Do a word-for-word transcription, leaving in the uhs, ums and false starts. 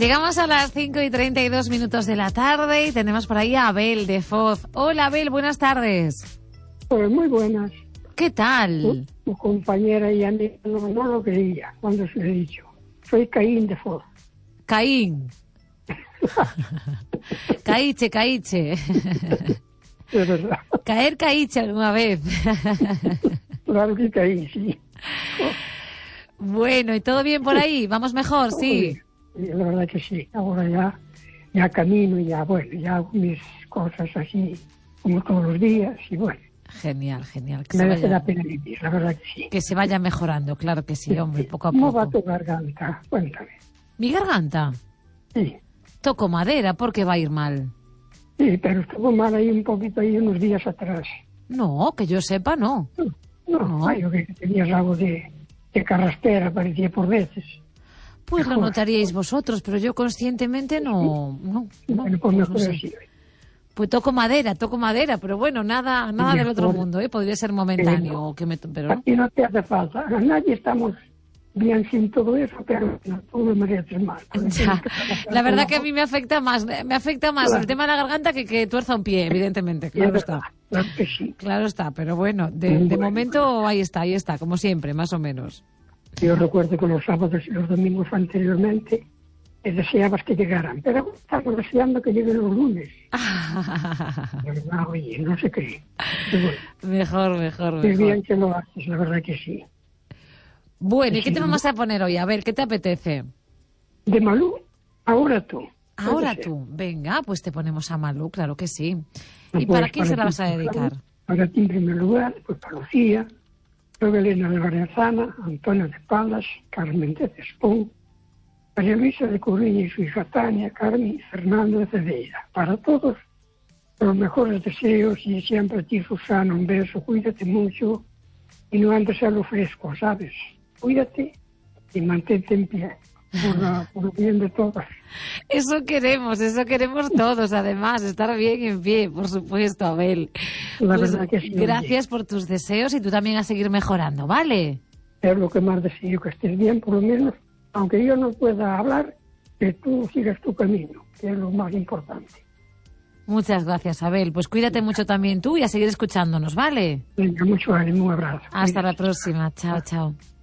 Llegamos a las cinco y treinta y dos minutos de la tarde y tenemos por ahí a Abel de Foz. Hola Abel, buenas tardes. Pues muy buenas. ¿Qué tal? Tu, tu compañera y amiga no, no lo creía cuando se lo he dicho. Soy Caín de Foz. Caín. Caíche, caíche. Es verdad. Caer caíche alguna vez. Claro que caí, sí. Bueno, ¿y todo bien por ahí? ¿Vamos mejor? Sí. Sí, la verdad que sí. Ahora ya, ya camino y ya, bueno, ya hago mis cosas así como todos los días y bueno. Genial, genial. Que Merece se vaya, la pena vivir, la verdad que sí. que se vaya mejorando, claro que sí, hombre, poco a ¿Cómo poco. va tu garganta? Cuéntame. ¿Mi garganta? Sí. Toco madera, ¿por qué va a ir mal? Sí, pero estuvo mal ahí un poquito ahí unos días atrás. No, que yo sepa, no. No, no, No. ay, yo que tenías algo de, de carraspera, parecía por veces. Pues lo Mejor. notaríais vosotros, pero yo conscientemente no. no, no Bueno, pues no mejor sé. así. Pues toco madera, toco madera, pero bueno, nada nada Sí, del otro mejor. mundo, ¿eh? Podría ser momentáneo, no. o que me, pero no. Aquí no te hace falta. A nadie estamos bien sin todo eso, pero no, tú me mereces mal. Ya. La verdad que a mí me afecta más, me afecta más Claro. el tema de la garganta que que tuerza un pie, evidentemente, Sí, es claro verdad, está. claro que sí. Claro está, pero bueno, de, de Bueno. momento ahí está, ahí está, como siempre, más o menos. Yo recuerdo que los sábados y los domingos anteriormente eh, deseabas que llegaran, pero estamos deseando que lleguen los lunes. ¿Verdad? Oye, no sé qué. Pero bueno, Mejor, mejor, qué bien mejor. que lo haces, la verdad que sí. Bueno, ¿y qué Sí. te vamos a poner hoy? A ver, ¿qué te apetece? De Malú, ahora tú. Ahora Puede ser. tú, venga, pues te ponemos a Malú, claro que sí. No, ¿Y pues, para quién se la ti, vas a dedicar? Para ti en primer lugar, pues para Lucía, luego Elena de Barenzana, Antonio de Palas, Carmen de Cespón, María Luisa de Coruña y su hija Tania, Carmen y Fernando de Cedeira. Para todos, los mejores deseos y siempre a ti, Susana, un beso, cuídate mucho y no andes a lo fresco, ¿sabes? Cuídate y mantente en pie, por, la, por el bien de todos. Eso queremos, eso queremos todos, además, estar bien en pie, por supuesto, Abel. La Pues verdad que sí. gracias por tus deseos y tú también a seguir mejorando, ¿vale? Es lo que más deseo, que estés bien, por lo menos, aunque yo no pueda hablar, que tú sigas tu camino, que es lo más importante. Muchas gracias, Abel. Pues cuídate mucho también tú y a seguir escuchándonos, ¿vale? Venga, mucho ánimo, un abrazo. Hasta la Cuídate. próxima. Chao, chao.